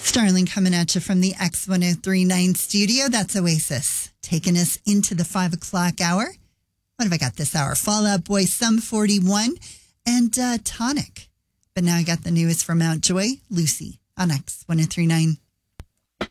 Starling coming at you from the X1039 studio. That's Oasis taking us into the 5 o'clock hour. What have I got this hour? Fall Out Boy, Sum 41, and Tonic. But now I got the news from Mountjoy, Lucy on X1039.